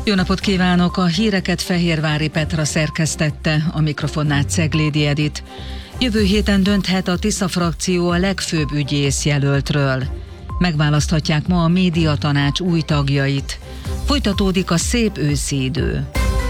Jó napot kívánok! A híreket Fehérvári Petra szerkesztette, a mikrofonnál Ceglédi Edit. Jövő héten dönthet a Tisza frakció a legfőbb ügyész jelöltről. Megválaszthatják ma a médiatanács új tagjait. Folytatódik a szép őszi idő.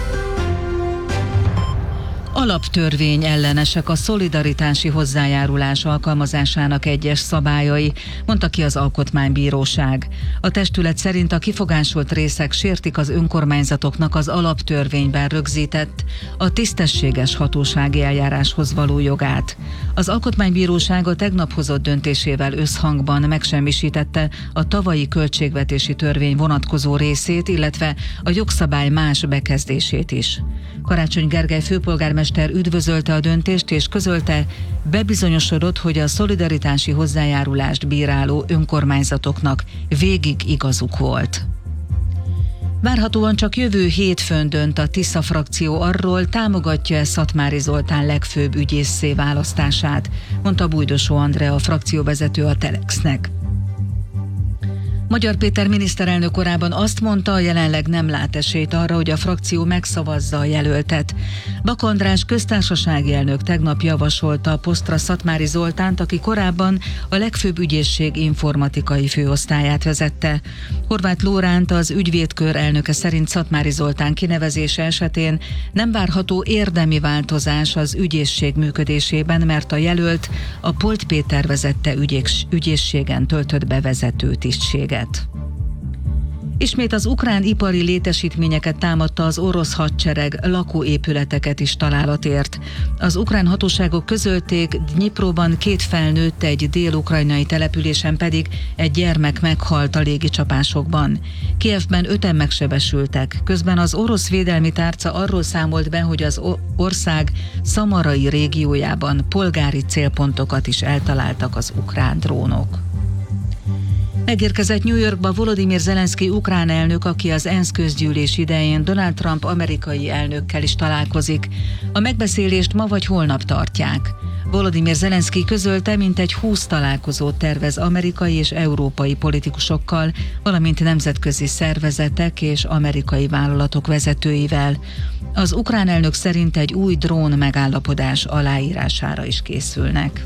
Alaptörvény ellenesek a szolidaritási hozzájárulás alkalmazásának egyes szabályai, mondta ki az Alkotmánybíróság. A testület szerint a kifogásolt részek sértik az önkormányzatoknak az alaptörvényben rögzített, a tisztességes hatósági eljáráshoz való jogát. Az Alkotmánybíróság a tegnap hozott döntésével összhangban megsemmisítette a tavalyi költségvetési törvény vonatkozó részét, illetve a jogszabály más bekezdését is. Karácsony Gergely főpolgármester üdvözölte a döntést és közölte, bebizonyosodott, hogy a szolidaritási hozzájárulást bíráló önkormányzatoknak végig igazuk volt. Várhatóan csak jövő hétfőn dönt a Tisza frakció arról, támogatja-e Szatmári Zoltán legfőbb ügyésszé választását, mondta Bújdosó Andrea, a frakcióvezető a Telexnek. Magyar Péter miniszterelnök korábban azt mondta, jelenleg nem lát esélyt arra, hogy a frakció megszavazza a jelöltet. Bak András köztársasági elnök tegnap javasolta a posztra Szatmári Zoltánt, aki korábban a legfőbb ügyészség informatikai főosztályát vezette. Horváth Lóránt, az ügyvédkör elnöke szerint Szatmári Zoltán kinevezése esetén nem várható érdemi változás az ügyészség működésében, mert a jelölt a Polt Péter vezette ügyészségen töltött be vezető tisztséget. Ismét az ukrán ipari létesítményeket támadta az orosz hadsereg, lakóépületeket is találat ért. Az ukrán hatóságok közölték, Dnyipróban 2 felnőtt, egy dél-ukrajnai településen pedig egy gyermek meghalt a légicsapásokban. Kijevben 5-en megsebesültek. Közben az orosz védelmi tárca arról számolt be, hogy az ország szamarai régiójában polgári célpontokat is eltaláltak az ukrán drónok. Megérkezett New Yorkba Volodymyr Zelenszky ukrán elnök, aki az ENSZ közgyűlés idején Donald Trump amerikai elnökkel is találkozik. A megbeszélést ma vagy holnap tartják. Volodymyr Zelenszky közölte, mintegy 20 találkozót tervez amerikai és európai politikusokkal, valamint nemzetközi szervezetek és amerikai vállalatok vezetőivel. Az ukrán elnök szerint egy új drón megállapodás aláírására is készülnek.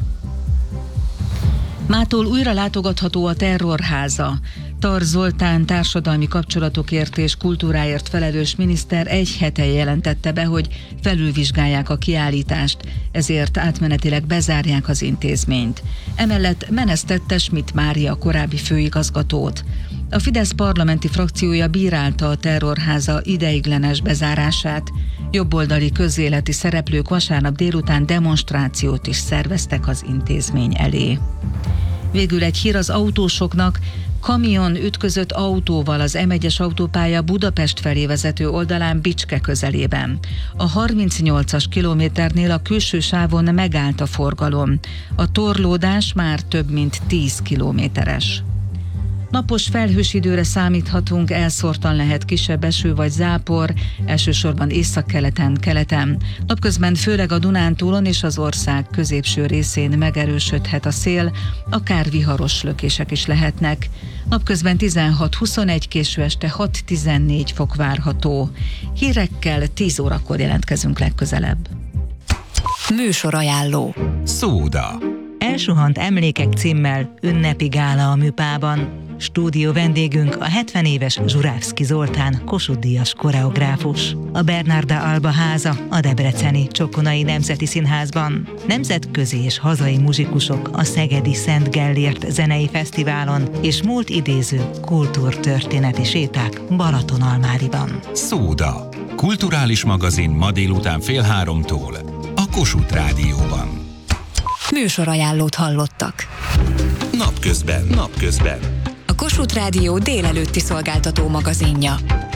Mától újra látogatható a Terrorháza. Tar Zoltán társadalmi kapcsolatokért és kultúráért felelős miniszter egy hete jelentette be, hogy felülvizsgálják a kiállítást, ezért átmenetileg bezárják az intézményt. Emellett menesztette Schmidt Mária korábbi főigazgatót. A Fidesz parlamenti frakciója bírálta a Terrorháza ideiglenes bezárását. Jobboldali közéleti szereplők vasárnap délután demonstrációt is szerveztek az intézmény elé. Végül egy hír az autósoknak: kamion ütközött autóval az M1-es autópálya Budapest felé vezető oldalán Bicske közelében. A 38-as kilométernél a külső sávon megállt a forgalom. A torlódás már több mint 10 kilométeres. Napos felhős időre számíthatunk, elszórtan lehet kisebb eső vagy zápor, elsősorban északkeleten, keleten. Napközben főleg a Dunántúlon és az ország középső részén megerősödhet a szél, akár viharos lökések is lehetnek. Napközben 16-21, késő este 6-14 fok várható. Hírekkel 10 órakor jelentkezünk legközelebb. Műsorajánló. Szóda. Elsuhant emlékek címmel ünnepi gála a Műpában. Stúdió vendégünk a 70 éves Zsurávszky Zoltán Kossuth-díjas koreográfus. A Bernarda Alba háza a debreceni Csokonai Nemzeti Színházban. Nemzetközi és hazai muzsikusok a szegedi Szent Gellért zenei fesztiválon és múlt idéző kultúrtörténeti séták Balatonalmáriban. Szóda. Kulturális magazin ma délután 14:30 a Kossuth Rádióban. Műsorajánlót hallottak. Napközben. A Kossuth Rádió délelőtti szolgáltató magazinja.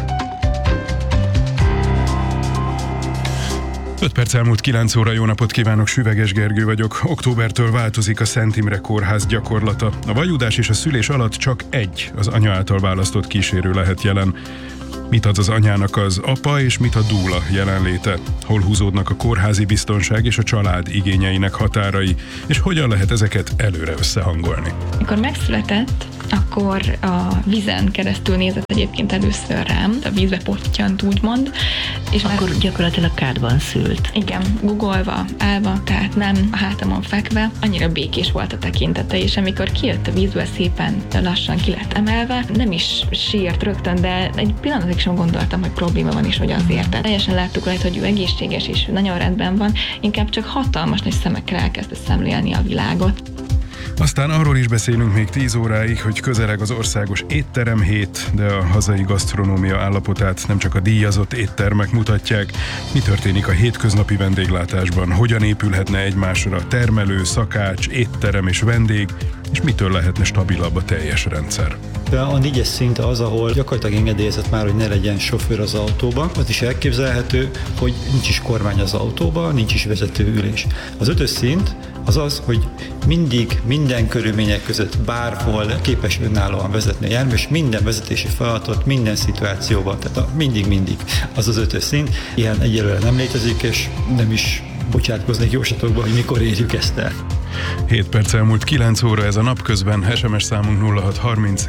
5 perc elmúlt 9 óra, jó napot kívánok, Süveges Gergő vagyok. Októbertől változik a Szent Imre Kórház gyakorlata. A vajudás és a szülés alatt csak egy, az anya által választott kísérő lehet jelen. Mit ad az anyának az apa és mit a dúla jelenléte? Hol húzódnak a kórházi biztonság és a család igényeinek határai, és hogyan lehet ezeket előre összehangolni? Mikor megszületett, akkor a vízen keresztül nézett egyébként először rám, a vízbe pottyant úgymond. És akkor gyakorlatilag kádban szült. Igen, guggolva, állva, tehát nem a hátamon fekve, annyira békés volt a tekintete, és amikor kijött a vízből, szépen lassan ki lett emelve, nem is sírt rögtön, de egy pillanatig sem gondoltam, hogy probléma van is, hogy azért. Tehát teljesen láttuk rajta, hogy ő egészséges és nagyon rendben van, inkább csak hatalmas nagy szemekkel elkezdte szemlélni a világot. Aztán arról is beszélünk még 10 óráig, hogy közeleg az országos étterem hét, de a hazai gasztronómia állapotát nem csak a díjazott éttermek mutatják. Mi történik a hétköznapi vendéglátásban? Hogyan épülhetne egymásra termelő, szakács, étterem és vendég? És mitől lehetne stabilabb a teljes rendszer? A 4-es szint az, ahol gyakorlatilag engedélyezett már, hogy ne legyen sofőr az autóban. Az is elképzelhető, hogy nincs is kormány az autóban, nincs is vezetőülés. Az 5-ös szint az az, hogy mindig, minden körülmények között, bárhol képes önállóan vezetni a jármű, és minden vezetési feladatot, minden szituációban, tehát mindig az az 5-ös szint. Ilyen egyelőre nem létezik, és nem is bocsátkoznék jóslatokba, hogy mikor érjük ezt el. 7 perc elmúlt 9 óra ez a napközben, SMS számunk 0630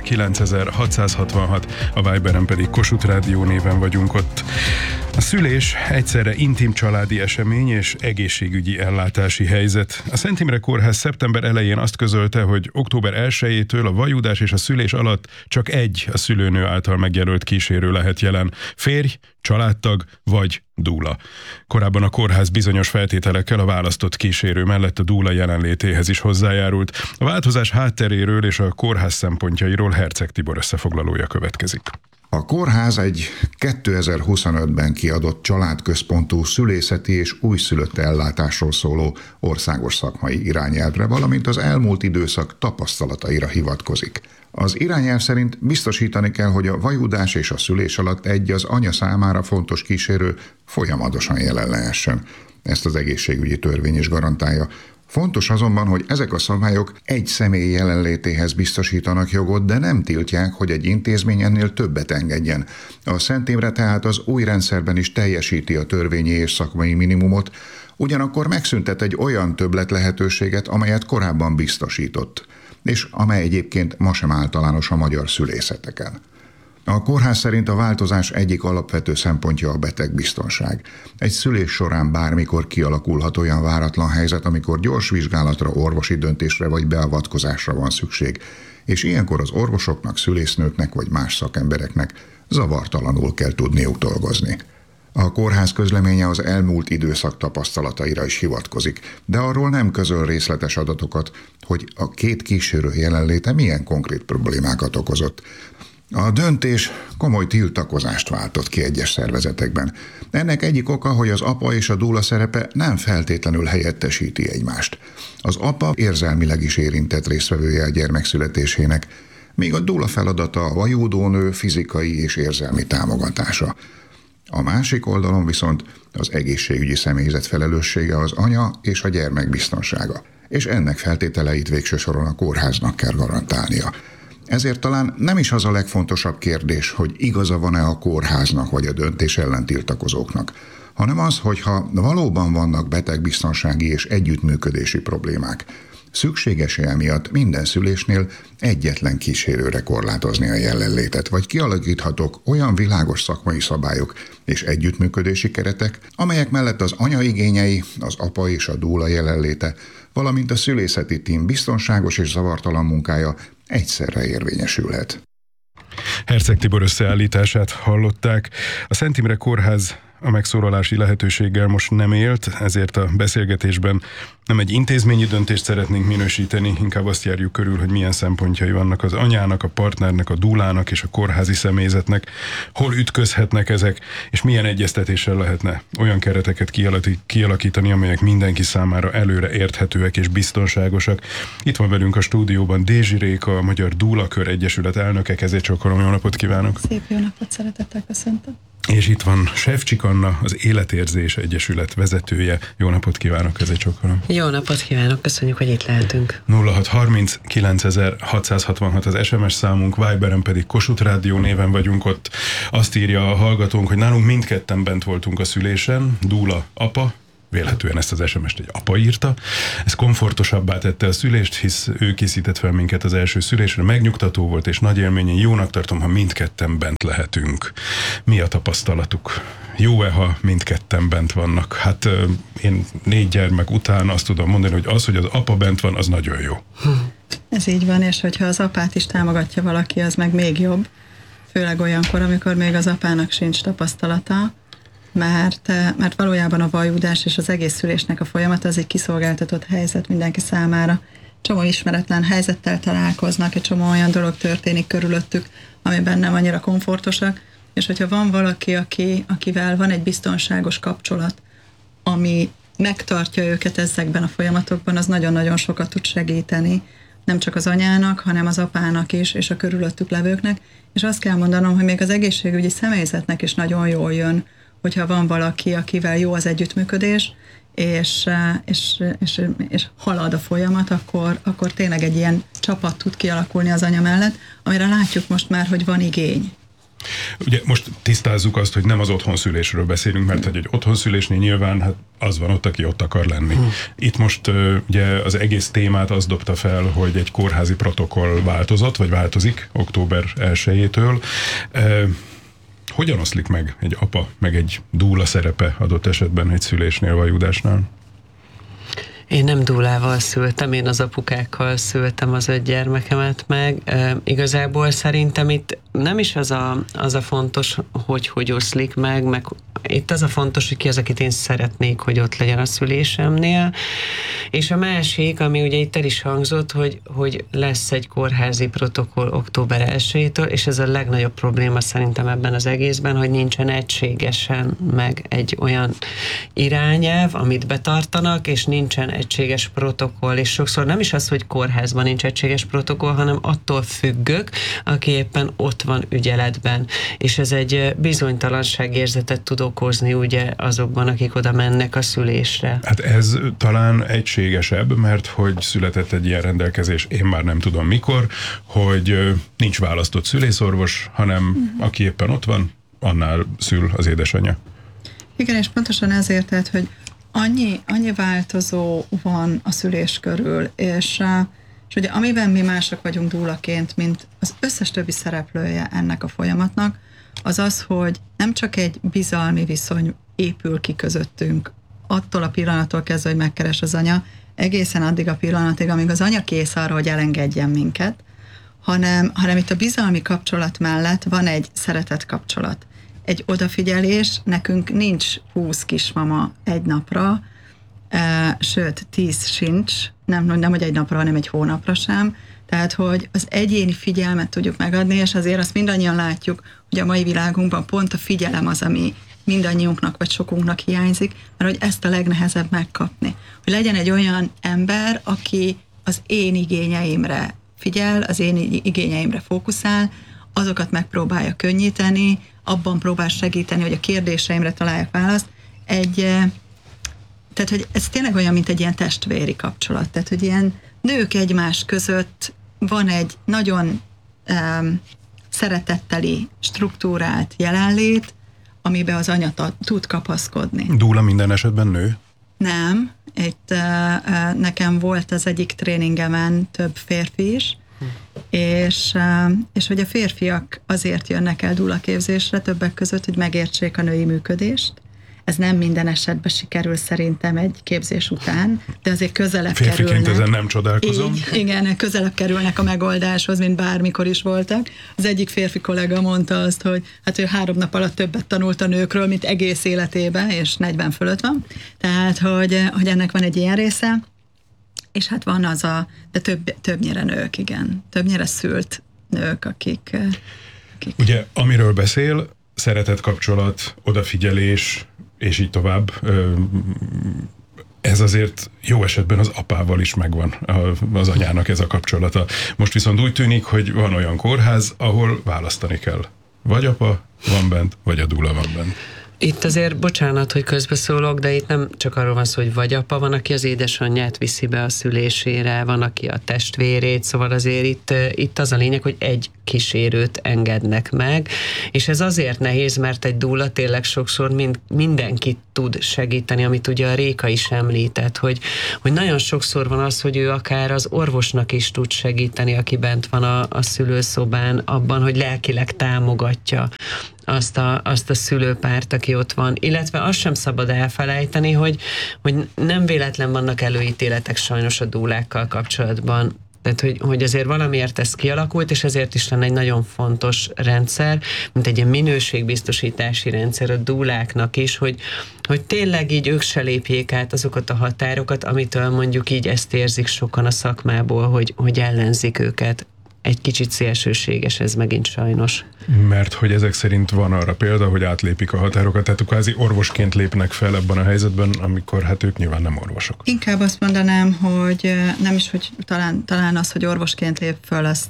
9666, a Viberen pedig Kossuth Rádió néven vagyunk ott. A szülés egyszerre intim családi esemény és egészségügyi ellátási helyzet. A Szent Imre Kórház szeptember elején azt közölte, hogy október 1-től a vajudás és a szülés alatt csak egy a szülőnő által megjelölt kísérő lehet jelen. Férj, családtag vagy dúla. Korábban a kórház bizonyos feltételekkel a választott kísérő mellett a dúla jelenlétéhez is hozzájárult. A változás hátteréről és a kórház szempontjairól Herceg Tibor összefoglalója következik. A kórház egy 2025-ben kiadott családközpontú szülészeti és újszülött ellátásról szóló országos szakmai irányelvre, valamint az elmúlt időszak tapasztalataira hivatkozik. Az irányelv szerint biztosítani kell, hogy a vajudás és a szülés alatt egy az anya számára fontos kísérő folyamatosan jelen lehessen. Ezt az egészségügyi törvény is garantálja. Fontos azonban, hogy ezek a szabályok egy személy jelenlétéhez biztosítanak jogot, de nem tiltják, hogy egy intézmény ennél többet engedjen. A Szent Imre tehát az új rendszerben is teljesíti a törvényi és szakmai minimumot, ugyanakkor megszüntet egy olyan többlet lehetőséget, amelyet korábban biztosított, és amely egyébként ma sem általános a magyar szülészeteken. A kórház szerint a változás egyik alapvető szempontja a betegbiztonság. Egy szülés során bármikor kialakulhat olyan váratlan helyzet, amikor gyors vizsgálatra, orvosi döntésre vagy beavatkozásra van szükség, és ilyenkor az orvosoknak, szülésznőknek vagy más szakembereknek zavartalanul kell tudniuk dolgozni. A kórház közleménye az elmúlt időszak tapasztalataira is hivatkozik, de arról nem közöl részletes adatokat, hogy a két kísérő jelenléte milyen konkrét problémákat okozott. A döntés komoly tiltakozást váltott ki egyes szervezetekben. Ennek egyik oka, hogy az apa és a dúla szerepe nem feltétlenül helyettesíti egymást. Az apa érzelmileg is érintett résztvevője a gyermek születésének, míg a dúla feladata a vajúdónő fizikai és érzelmi támogatása. A másik oldalon viszont az egészségügyi személyzet felelőssége az anya és a gyermek biztonsága, és ennek feltételeit végső soron a kórháznak kell garantálnia. Ezért talán nem is az a legfontosabb kérdés, hogy igaza van-e a kórháznak vagy a döntés ellen tiltakozóknak, hanem az, hogyha valóban vannak betegbiztonsági és együttműködési problémák. Szükséges-e emiatt minden szülésnél egyetlen kísérőre korlátozni a jelenlétet, vagy kialakíthatók olyan világos szakmai szabályok és együttműködési keretek, amelyek mellett az anya igényei, az apa és a dúla jelenléte, valamint a szülészeti tím biztonságos és zavartalan munkája egyszerre érvényesülhet. Herceg Tibor összeállítását hallották. A Szent Imre Kórház a megszólalási lehetőséggel most nem élt, ezért a beszélgetésben nem egy intézményi döntést szeretnénk minősíteni, inkább azt járjuk körül, hogy milyen szempontjai vannak az anyának, a partnernek, a dúlának és a kórházi személyzetnek, hol ütközhetnek ezek, és milyen egyeztetéssel lehetne olyan kereteket kialakítani, amelyek mindenki számára előre érthetőek és biztonságosak. Itt van velünk a stúdióban Dézsi Réka, a Magyar Dúlakör Egyesület elnöke, kezét csókolom, jó napot kívánok! Szép jó napot, szeretettel köszöntöm! És itt van Sevcsik Anna, az Életérzés Egyesület vezetője. Jó napot kívánok, kezét csókolom! Jó napot kívánok, köszönjük, hogy itt lehetünk. 0630 9666 az SMS számunk, Viberen pedig Kossuth Rádió néven vagyunk ott. Azt írja a hallgatónk, hogy nálunk mindketten bent voltunk a szülésen, dúla apa, Vélhetően ezt az SMS-t egy apa írta. Ez komfortosabbá tette a szülést, hisz ő készített fel minket az első szülésre. Megnyugtató volt és nagy élmény. Én jónak tartom, ha mindketten bent lehetünk. Mi a tapasztalatuk? Jó-e, ha mindketten bent vannak? Hát én 4 gyermek után azt tudom mondani, hogy az, hogy az apa bent van, az nagyon jó. Ez így van, és hogyha az apát is támogatja valaki, az meg még jobb. Főleg olyankor, amikor még az apának sincs tapasztalata, mert valójában a vajúdás és az egész szülésnek a folyamata az egy kiszolgáltatott helyzet mindenki számára. Csomó ismeretlen helyzettel találkoznak, egy csomó olyan dolog történik körülöttük, amiben nem annyira komfortosak, és hogyha van valaki, akivel van egy biztonságos kapcsolat, ami megtartja őket ezekben a folyamatokban, az nagyon-nagyon sokat tud segíteni, nem csak az anyának, hanem az apának is, és a körülöttük levőknek, és azt kell mondanom, hogy még az egészségügyi személyzetnek is nagyon jól jön, hogyha van valaki, akivel jó az együttműködés, és halad a folyamat, akkor tényleg egy ilyen csapat tud kialakulni az anya mellett, amire látjuk most már, hogy van igény. Ugye most tisztázzuk azt, hogy nem az otthonszülésről beszélünk, mert hogy egy otthonszülésnél nyilván hát az van ott, aki ott akar lenni. Itt most ugye az egész témát az dobta fel, hogy egy kórházi protokoll változott, vagy változik október 1-től. Hogyan oszlik meg egy apa, meg egy dúla szerepe adott esetben egy szülésnél, vajúdásnál? Én nem dúlával szültem, én az apukákkal szültem az 5 gyermekemet meg. Igazából szerintem itt nem is az a fontos, hogy oszlik meg itt az a fontos, hogy ki az, akit én szeretnék, hogy ott legyen a szülésemnél. És a másik, ami ugye itt el is hangzott, hogy lesz egy kórházi protokoll október 1-től, és ez a legnagyobb probléma szerintem ebben az egészben, hogy nincsen egységesen meg egy olyan irányelv, amit betartanak, és nincsen egységes protokoll, és sokszor nem is az, hogy kórházban nincs egységes protokoll, hanem attól függök, aki éppen ott van ügyeletben. És ez egy bizonytalanságérzetet tud okozni ugye azokban, akik oda mennek a szülésre. Hát ez talán egységesebb, mert hogy született egy ilyen rendelkezés, én már nem tudom mikor, hogy nincs választott szülészorvos, hanem aki éppen ott van, annál szül az édesanyja. Igen, és pontosan ezért, tehát, hogy annyi változó van a szülés körül, és ugye amiben mi mások vagyunk dúlaként, mint az összes többi szereplője ennek a folyamatnak, az az, hogy nem csak egy bizalmi viszony épül ki közöttünk, attól a pillanattól kezdve, hogy megkeres az anya, egészen addig a pillanatig, amíg az anya kész arra, hogy elengedjen minket, hanem itt a bizalmi kapcsolat mellett van egy szeretet kapcsolat. Egy odafigyelés, nekünk nincs 20 kismama egy napra, sőt 10 sincs, nem hogy egy napra, hanem egy hónapra sem, tehát hogy az egyéni figyelmet tudjuk megadni, és azért azt mindannyian látjuk, hogy a mai világunkban pont a figyelem az, ami mindannyiunknak vagy sokunknak hiányzik, mert hogy ezt a legnehezebb megkapni. Hogy legyen egy olyan ember, aki az én igényeimre figyel, az én igényeimre fókuszál, azokat megpróbálja könnyíteni, abban próbál segíteni, hogy a kérdéseimre találjak választ. Tehát, hogy ez tényleg olyan, mint egy ilyen testvéri kapcsolat. Tehát, hogy ilyen nők egymás között van egy nagyon szeretetteli, struktúrált jelenlét, amiben az anya tud kapaszkodni. Dúla minden esetben nő? Nem. Itt nekem volt az egyik tréningemen több férfi is, és hogy a férfiak azért jönnek el dúlaképzésre többek között, hogy megértsék a női működést. Ez nem minden esetben sikerül szerintem egy képzés után, de azért közelebb kerülnek. Férfiként ezen nem csodálkozom. Igen, közelebb kerülnek a megoldáshoz, mint bármikor is voltak. Az egyik férfi kollega mondta azt, hogy hát ő 3 nap alatt többet tanult a nőkről, mint egész életében, és 40 fölött van. Tehát, hogy ennek van egy ilyen része, és hát van de többnyire nők, igen. Többnyire szült nők, akik... Ugye, amiről beszél, szeretet kapcsolat, odafigyelés, és így tovább. Ez azért jó esetben az apával is megvan, az anyának ez a kapcsolata. Most viszont úgy tűnik, hogy van olyan kórház, ahol választani kell. Vagy apa van bent, vagy a dúla van bent. Itt azért, bocsánat, hogy közbeszólok, de itt nem csak arról van szó, hogy vagy apa, van, aki az édesanyját viszi be a szülésére, van, aki a testvérét, szóval azért itt az a lényeg, hogy egy kísérőt engednek meg, és ez azért nehéz, mert egy dúla tényleg sokszor mindenkit tud segíteni, amit ugye a Réka is említett, hogy nagyon sokszor van az, hogy ő akár az orvosnak is tud segíteni, aki bent van a szülőszobán, abban, hogy lelkileg támogatja azt a szülőpárt, aki ott van. Illetve azt sem szabad elfelejteni, hogy nem véletlen vannak előítéletek sajnos a dúlákkal kapcsolatban. Tehát, hogy azért valamiért ez kialakult, és ezért is lenne egy nagyon fontos rendszer, mint egy ilyen minőségbiztosítási rendszer a dúláknak is, hogy tényleg így ők se lépjék át azokat a határokat, amitől mondjuk így ezt érzik sokan a szakmából, hogy ellenzik őket. Egy kicsit szélsőséges ez megint sajnos. Mert hogy ezek szerint van arra példa, hogy átlépik a határokat, tehát kvázi orvosként lépnek fel ebben a helyzetben, amikor hát ők nyilván nem orvosok. Inkább azt mondanám, hogy nem is, hogy talán az, hogy orvosként lép föl, azt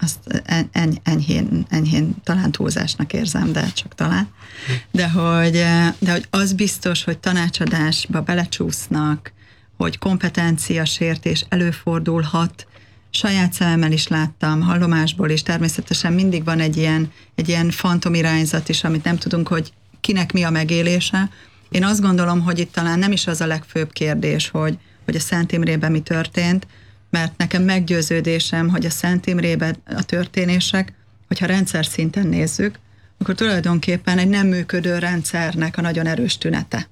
enyhén talán túlzásnak érzem, de csak talán. De hogy az biztos, hogy tanácsadásba belecsúsznak, hogy kompetenciasértés előfordulhat. Saját szememmel is láttam, hallomásból is, természetesen mindig van egy ilyen fantomirányzat is, amit nem tudunk, hogy kinek mi a megélése. Én azt gondolom, hogy itt talán nem is az a legfőbb kérdés, hogy a Szent Imrében mi történt, mert nekem meggyőződésem, hogy a Szent Imrében a történések, hogyha rendszer szinten nézzük, akkor tulajdonképpen egy nem működő rendszernek a nagyon erős tünete.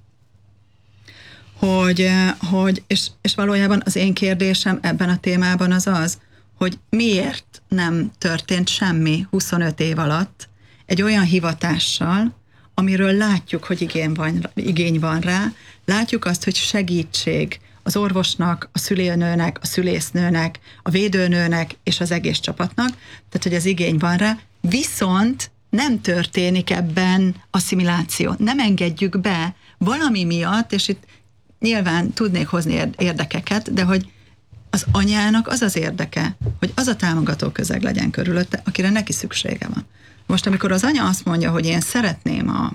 És valójában az én kérdésem ebben a témában az, hogy miért nem történt semmi 25 év alatt egy olyan hivatással, amiről látjuk, hogy igény van rá, látjuk azt, hogy segítség az orvosnak, a szülőnőnek, a szülésznőnek, a védőnőnek és az egész csapatnak, tehát hogy az igény van rá, viszont nem történik ebben asszimiláció. Nem engedjük be valami miatt, és itt nyilván tudnék hozni érdekeket, de hogy az anyának az érdeke, hogy az a támogató közeg legyen körülötte, akire neki szüksége van. Most, amikor az anya azt mondja, hogy én szeretném a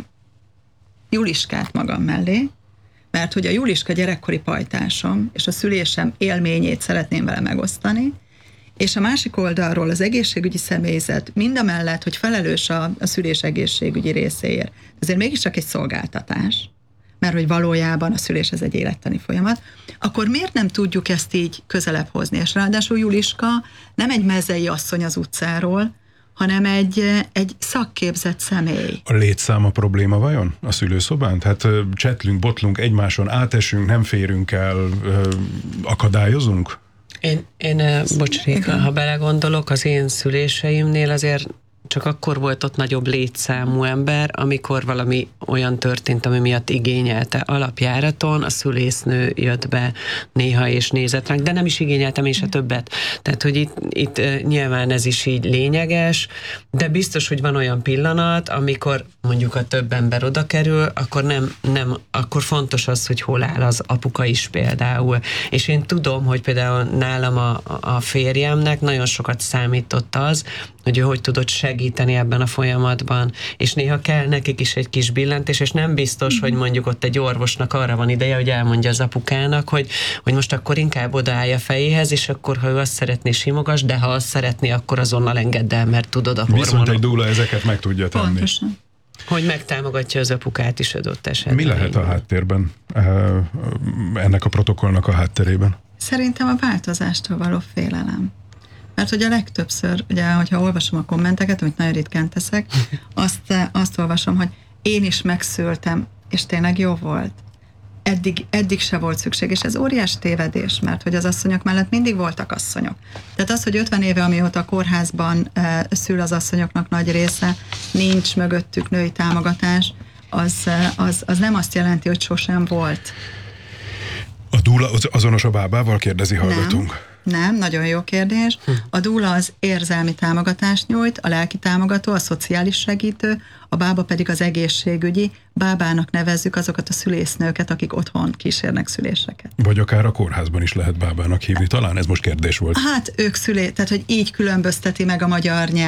Juliskát magam mellé, mert hogy a Juliska gyerekkori pajtásom, és a szülésem élményét szeretném vele megosztani, és a másik oldalról az egészségügyi személyzet mindamellett, hogy felelős a szülés egészségügyi részéért. Ezért mégiscsak egy szolgáltatás, mert hogy valójában a szülés ez egy élettani folyamat, akkor miért nem tudjuk ezt így közelebb hozni? És ráadásul Juliska nem egy mezei asszony az utcáról, hanem egy szakképzett személy. A létszám a probléma vajon a szülőszobán? Tehát csetlünk, botlunk egymáson, átesünk, nem férünk el, akadályozunk? Bocs Réka, ha belegondolok, az én szüléseimnél azért csak akkor volt ott nagyobb létszámú ember, amikor valami olyan történt, ami miatt igényelte alapjáraton, a szülésznő jött be néha és nézett ránk, de nem is igényeltem én se többet. Tehát, hogy itt nyilván ez is így lényeges, de biztos, hogy van olyan pillanat, amikor mondjuk a több ember oda kerül, akkor akkor fontos az, hogy hol áll az apuka is például. És én tudom, hogy például nálam a férjemnek nagyon sokat számított az, hogy ő hogy tudott segíteni ebben a folyamatban, és néha kell nekik is egy kis billentés, és nem biztos, hogy mondjuk ott egy orvosnak arra van ideje, hogy elmondja az apukának, hogy most akkor inkább odaállj a fejéhez, és akkor, ha ő azt szeretné, simogass, de ha azt szeretné, akkor azonnal engedd el, mert tudod a hormonok. Viszont egy dúla ezeket meg tudja tenni. Pontosan. Hogy megtámogatja az apukát is adott esetben. Mi lehet a háttérben, ennek a protokollnak a hátterében? Szerintem a változástól való félelem. Mert hogy a legtöbbször, ugye, hogyha olvasom a kommenteket, amit nagyon ritkán teszek, azt olvasom, hogy én is megszültem, és tényleg jó volt. Eddig se volt szükség, és ez óriás tévedés, mert hogy az asszonyok mellett mindig voltak asszonyok. Tehát az, hogy 50 éve, amióta a kórházban szül az asszonyoknak nagy része, nincs mögöttük női támogatás, az nem azt jelenti, hogy sosem volt. A dúla azonos a bábával, kérdezi hallgatunk. Nem, nagyon jó kérdés. A dúla az érzelmi támogatást nyújt, a lelki támogató, a szociális segítő, a bába pedig az egészségügyi. Bábának nevezzük azokat a szülésznőket, akik otthon kísérnek szüléseket. Vagy akár a kórházban is lehet bábának hívni, talán ez most kérdés volt. Hát ők tehát hogy így különbözteti meg a magyar nyelv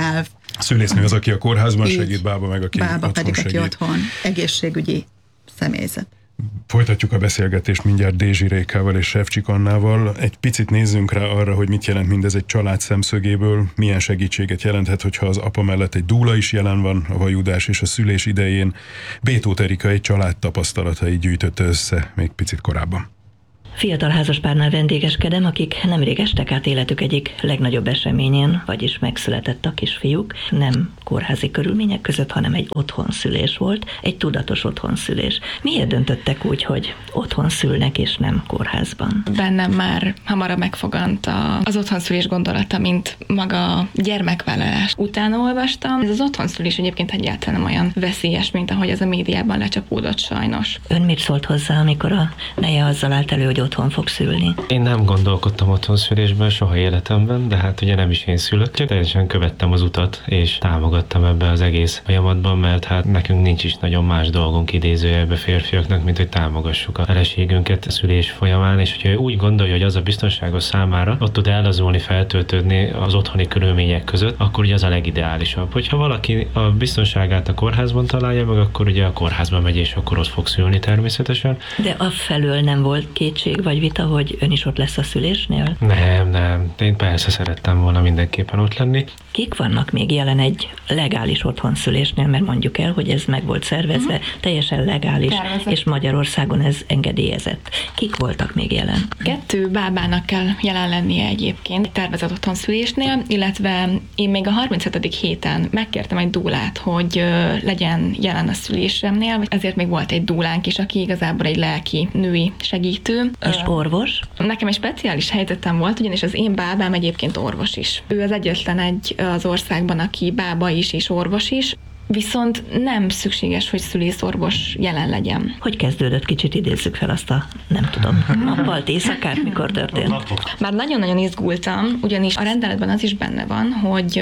A szülésznő az, aki a kórházban segít, bába meg aki bába otthon pedig, segít. aki otthon egészségügyi személyzet. Folytatjuk a beszélgetést mindjárt Dézsi Rékával és Sevcsik Annával. Egy picit nézzünk rá arra, hogy mit jelent mindez egy család szemszögéből, milyen segítséget jelenthet, hogyha az apa mellett egy dúla is jelen van a vajudás és a szülés idején. Bétóth Erika egy család tapasztalatai gyűjtötte össze még picit korábban. Fiatal házaspárnál vendégeskedem, akik nemrég estek át életük egyik legnagyobb eseményén, vagyis megszületett a kisfiúk. Nem kórházi körülmények között, hanem egy otthonszülés volt, egy tudatos otthonszülés. Miért döntöttek úgy, hogy otthon szülnek és nem kórházban? Bennem már hamarabb megfogant az otthonszülés gondolata, mint maga a gyermekvállalás. Utána olvastam. Ez az otthonszülés egyébként egyáltalán nem olyan veszélyes, mint ahogy ez a médiában lecsapódott sajnos. Ön mit szólt hozzá, amikor a neje azzal állt elő, hogy otthon fog szülni? Én nem gondolkodtam otthonszülésben soha életemben, de hát ugye nem is én szülök, csak teljesen követtem az utat, és támogattam ebbe az egész folyamatban, mert hát nekünk nincs is nagyon más dolgunk idézőjelbe férfiaknak, mint hogy támogassuk a feleségünket a szülés folyamán, és hogyha úgy gondolja, hogy az a biztonságos számára ott tud ellazulni, feltöltődni az otthoni körülmények között, akkor ugye az a legideálisabb. Hogyha valaki a biztonságát a kórházban találja meg, akkor ugye a kórházba megy, és akkor ott fog szülni természetesen. De afelől nem volt kétség vagy vita, hogy ön is ott lesz a szülésnél? Nem. Én persze szerettem volna mindenképpen ott lenni. Kik vannak még jelen egy legális otthonszülésnél, mert mondjuk el, hogy ez meg volt szervezve, teljesen legális, és Magyarországon ez engedélyezett. Kik voltak még jelen? 2 bábának kell jelen lennie egyébként tervezett otthonszülésnél, illetve én még a 37. héten megkértem egy dúlát, hogy legyen jelen a szülésemnél, ezért még volt egy dúlánk is, aki igazából egy lelki női segítő. És orvos? Nekem egy speciális helyzetem volt, ugyanis az én bábám egyébként orvos is. Ő az egyetlen egy az országban, aki bába is és orvos is, viszont nem szükséges, hogy szülészorvos jelen legyen. Hogy kezdődött? Kicsit idézzük fel azt a, nem tudom, nappalt, éjszakát, mikor történt? Már nagyon-nagyon izgultam, ugyanis a rendeletben az is benne van, hogy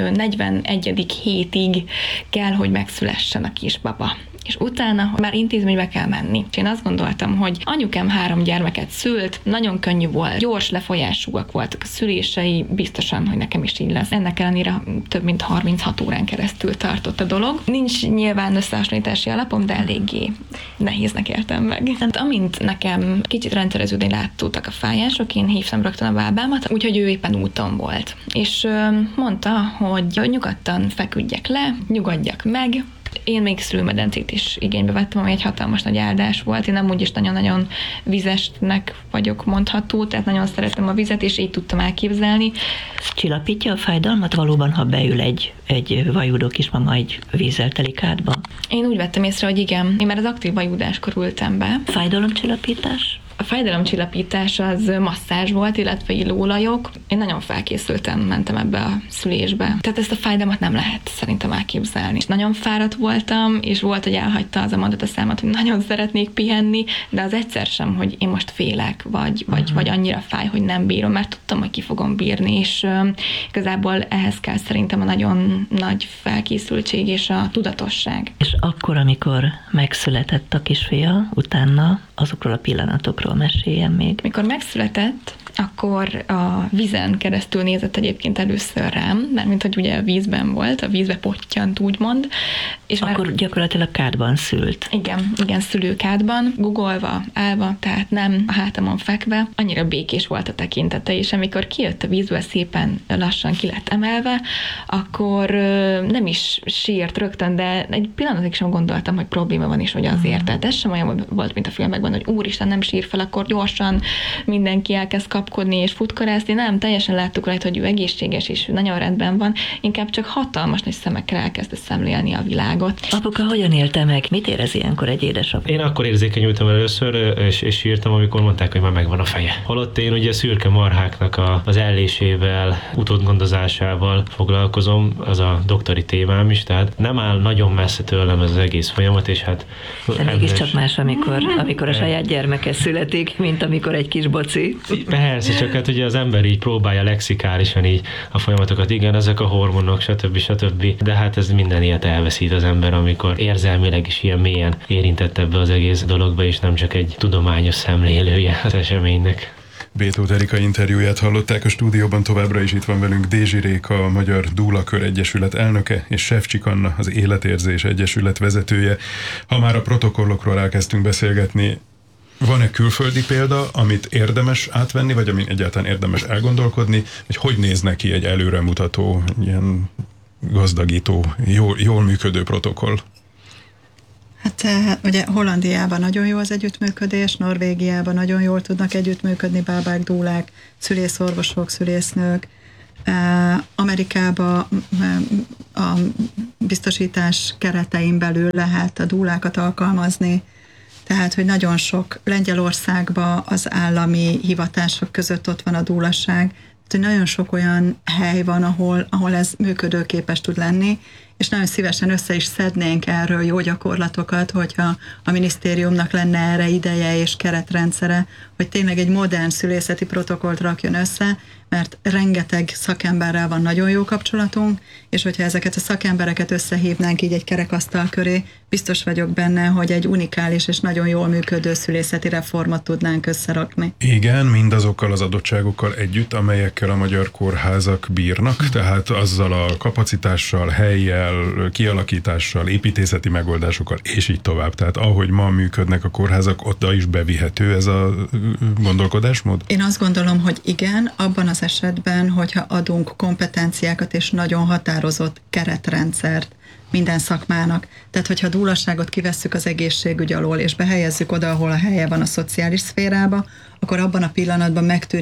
41. hétig kell, hogy megszülessen a kisbaba. És utána már intézménybe kell menni. Én azt gondoltam, hogy anyukám 3 gyermeket szült, nagyon könnyű volt, gyors lefolyásúak voltak a szülései, biztosan, hogy nekem is így lesz. Ennek ellenére több mint 36 órán keresztül tartott a dolog. Nincs nyilván összehasonlítási alapom, de eléggé nehéznek értem meg. Tehát amint nekem kicsit rendszereződni látszottak a fájások, én hívtam rögtön a bábámat, úgyhogy ő éppen úton volt. És mondta, hogy nyugodtan feküdjek le, nyugodjak meg. Én még szülőmedencét is igénybe vettem, ami egy hatalmas nagy áldás volt. Én nem úgyis nagyon-nagyon vizesnek vagyok mondható, tehát nagyon szeretem a vizet, és így tudtam elképzelni. Csillapítja a fájdalmat valóban, ha beül egy vajúdó kismama egy vízzel teli kádba? Én úgy vettem észre, hogy igen. Én már az aktív vajúdáskor ültem be. Fájdalomcsillapítás? A fájdalomcsillapítás az masszázs volt, illetve illóolajok. Én nagyon felkészültem, mentem ebbe a szülésbe. Tehát ezt a fájdalmat nem lehet szerintem elképzelni. És nagyon fáradt voltam, és volt, hogy elhagyta az a mondat a számat, hogy nagyon szeretnék pihenni, de az egyszer sem, hogy én most félek, vagy annyira fáj, hogy nem bírom, mert tudtam, hogy ki fogom bírni, és igazából ehhez kell szerintem a nagyon nagy felkészültség és a tudatosság. És akkor, amikor megszületett a kisfia, utána azokról a pillanatokról meséljen még. Mikor megszületett, akkor a vízen keresztül nézett egyébként először rám, mert mint hogy ugye a vízben volt, a vízbe pottyant, úgymond. És akkor már gyakorlatilag kádban szült. Igen, szülőkádban, guggolva, állva, tehát nem a hátamon fekve. Annyira békés volt a tekintete, és amikor kijött a vízből, szépen lassan ki lett emelve, akkor nem is sírt rögtön, de egy pillanatig sem gondoltam, hogy probléma van is, hogy azért. Tehát ez sem olyan volt, mint a filmekben, hogy úristen, nem sír fel, akkor gyorsan mindenki elkezd kapkodni és futkorászni. Nem, teljesen láttuk rajta, hogy ő egészséges és nagyon rendben van, inkább csak hatalmas nagy szemekkel elkezdte szemlélni a világot. Apuka hogyan élte meg? Mit érez ilyenkor egy édesapja? Én akkor érzékenyültem először, és sírtam, amikor mondták, hogy már megvan a feje. Holott én ugye szürke marháknak az ellésével, utódgondozásával foglalkozom, az a doktori témám is, tehát nem áll nagyon messze tőlem ez az egész folyamat, és hát... De mégiscsak más, amikor a saját gyermeke születik, mint amikor egy kis boci. Persze, csak hát ugye az ember így próbálja lexikálisan így a folyamatokat, igen, ezek a hormonok, stb. De hát ez minden ilyet elveszít az ember, amikor érzelmileg is ilyen mélyen érintett ebbe az egész dologba, és nem csak egy tudományos szemlélője az eseménynek. Bétót Erika interjúját hallották, a stúdióban továbbra is itt van velünk Dézsi Réka, a Magyar Dúlakör Egyesület elnöke, és Sevcsik Anna, az Életérzés Egyesület vezetője. Ha már a protokollokról elkezdtünk beszélgetni, van-e külföldi példa, amit érdemes átvenni, vagy amin egyáltalán érdemes elgondolkodni, hogy néz neki egy előremutató, ilyen gazdagító, jól működő protokoll? Hát ugye Hollandiában nagyon jó az együttműködés, Norvégiában nagyon jól tudnak együttműködni bábák, dúlák, szülészorvosok, szülésznők. Amerikában a biztosítás keretein belül lehet a dúlákat alkalmazni, tehát, hogy nagyon sok, Lengyelországban az állami hivatások között ott van a dúlasság, tehát, hogy nagyon sok olyan hely van, ahol ez működőképes tud lenni, és nagyon szívesen össze is szednénk erről jó gyakorlatokat, hogyha a minisztériumnak lenne erre ideje és keretrendszere, hogy tényleg egy modern szülészeti protokollt rakjon össze, mert rengeteg szakemberrel van nagyon jó kapcsolatunk, és hogyha ezeket a szakembereket összehívnánk így egy kerekasztal köré, biztos vagyok benne, hogy egy unikális és nagyon jól működő szülészeti reformot tudnánk összerakni. Igen, mindazokkal az adottságokkal együtt, amelyekkel a magyar kórházak bírnak, tehát azzal a kapacitással, hellyel, kialakítással, építészeti megoldásokkal, és így tovább. Tehát ahogy ma működnek a kórházak, oda is bevihető ez a gondolkodásmód? Én azt gondolom, hogy igen, abban az esetben, hogyha adunk kompetenciákat és nagyon határozott keretrendszert minden szakmának. Tehát, hogyha a dúlasságot kivesszük az egészségügy alól, és behelyezzük oda, ahol a helye van a szociális szférába, akkor abban a pillanatban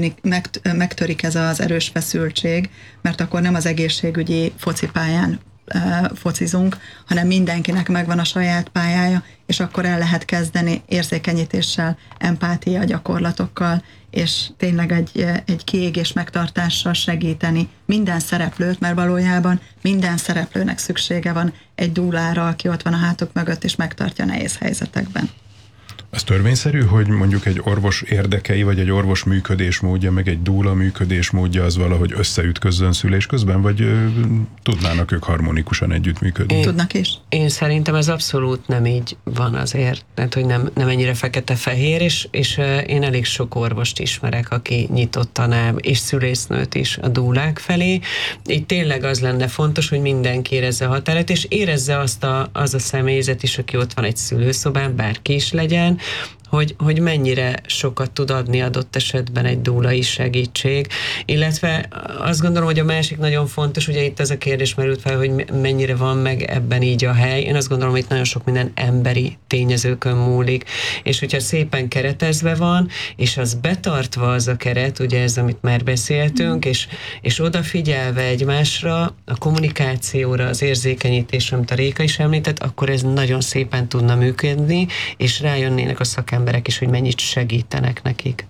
megtörik ez az erős feszültség, mert akkor nem az egészségügyi focipályán focizunk, hanem mindenkinek megvan a saját pályája, és akkor el lehet kezdeni érzékenyítéssel, empátia gyakorlatokkal, és tényleg egy kiégés megtartással segíteni minden szereplőt, mert valójában minden szereplőnek szüksége van egy dúlára, aki ott van a hátuk mögött, és megtartja nehéz helyzetekben. Az törvényszerű, hogy mondjuk egy orvos érdekei, vagy egy orvos működésmódja, meg egy dúla működésmódja az valahogy összeütközzön szülés közben, vagy tudnának ők harmonikusan együttműködni? Tudnak is. Én szerintem ez abszolút nem így van azért, tehát hogy nem ennyire fekete-fehér, és én elég sok orvost ismerek, aki nyitottan áll, és szülésznőt is a dúlák felé. Itt tényleg az lenne fontos, hogy mindenki érezze a határet, és érezze az a személyzet is, aki ott van egy szülőszobán, bárki is legyen, hogy mennyire sokat tud adni adott esetben egy dúlai segítség, illetve azt gondolom, hogy a másik nagyon fontos, ugye itt ez a kérdés merült fel, hogy mennyire van meg ebben így a hely. Én azt gondolom, hogy itt nagyon sok minden emberi tényezőkön múlik, és hogyha szépen keretezve van, és az betartva az a keret, ugye ez, amit már beszéltünk, és odafigyelve egymásra, a kommunikációra, az érzékenyítésre, amit a Réka is említett, akkor ez nagyon szépen tudna működni, és rájönnének a szakemberek is, hogy mennyit segítenek nekik.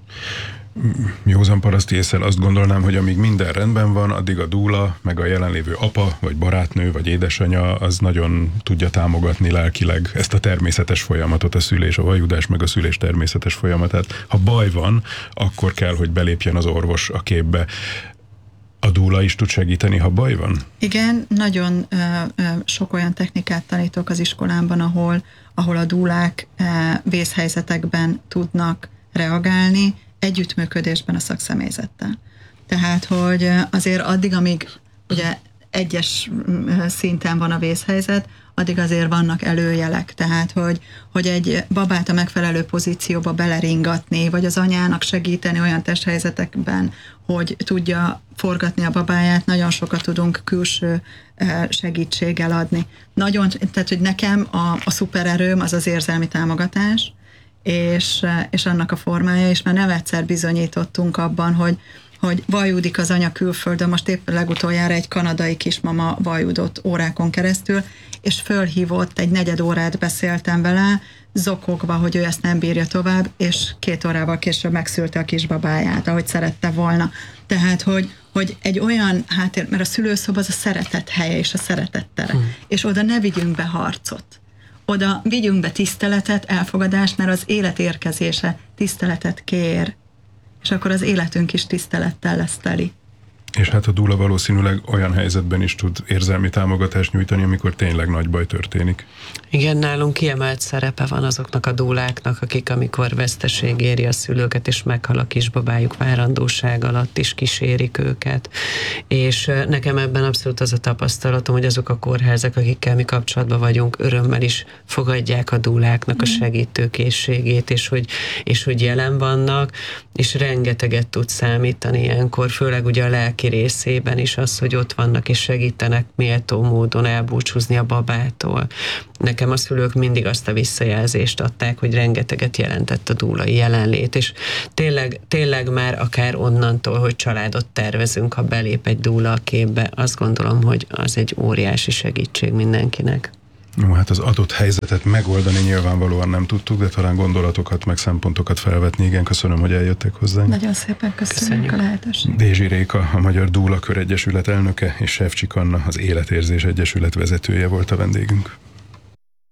Józan paraszti ésszel azt gondolnám, hogy amíg minden rendben van, addig a dúla, meg a jelenlévő apa, vagy barátnő, vagy édesanyja az nagyon tudja támogatni lelkileg ezt a természetes folyamatot, a szülés, a vajudás, meg a szülés természetes folyamatát. Ha baj van, akkor kell, hogy belépjen az orvos a képbe. A dúla is tud segíteni, ha baj van? Igen, nagyon sok olyan technikát tanítok az iskolámban, ahol a dúlák vészhelyzetekben tudnak reagálni, együttműködésben a szakszemélyzettel. Tehát, hogy azért addig, amíg ugye egyes szinten van a vészhelyzet, addig azért vannak előjelek. Tehát, hogy egy babát a megfelelő pozícióba beleringatni, vagy az anyának segíteni olyan testhelyzetekben, hogy tudja forgatni a babáját, nagyon sokat tudunk külső segítséggel adni. Tehát, hogy nekem a szupererőm az az érzelmi támogatás, és annak a formája, és már nem egyszer bizonyítottunk abban, hogy vajudik az anya külföldön, most épp legutoljára egy kanadai kismama vajudott órákon keresztül, és fölhívott, egy 4 órát beszéltem vele, zokogva, hogy ő ezt nem bírja tovább, és 2 órával később megszülte a kisbabáját, ahogy szerette volna. Tehát, hogy egy olyan háttér, mert a szülőszoba az a szeretet helye és a szeretet tere, és oda ne vigyünk be harcot. Oda vigyünk be tiszteletet, elfogadást, mert az élet érkezése tiszteletet kér, és akkor az életünk is tisztelettel lesz teli. És hát a dúla valószínűleg olyan helyzetben is tud érzelmi támogatást nyújtani, amikor tényleg nagy baj történik. Igen, nálunk kiemelt szerepe van azoknak a dúláknak, akik amikor veszteség éri a szülőket, és meghal a kisbabájuk várandóság alatt is kísérik őket. És nekem ebben abszolút az a tapasztalatom, hogy azok a kórházak, akikkel mi kapcsolatban vagyunk, örömmel is fogadják a dúláknak a segítőkészségét, és hogy jelen vannak, és rengeteget tud számítani ilyenkor, főleg ugye a lelki részében is az, hogy ott vannak és segítenek méltó módon elbúcsúzni a babától. Nekem a szülők mindig azt a visszajelzést adták, hogy rengeteget jelentett a dúlai jelenlét, és tényleg már akár onnantól, hogy családot tervezünk, ha belép egy dúla a képbe, azt gondolom, hogy az egy óriási segítség mindenkinek. Jó, hát az adott helyzetet megoldani nyilvánvalóan nem tudtuk, de talán gondolatokat, meg szempontokat felvetni. Igen, köszönöm, hogy eljöttek hozzánk. Nagyon szépen köszönjük a lehetőséget. Dézsi Réka, a Magyar Dúla Kör Egyesület elnöke, és Sevcsik Anna, az Életérzés Egyesület vezetője volt a vendégünk.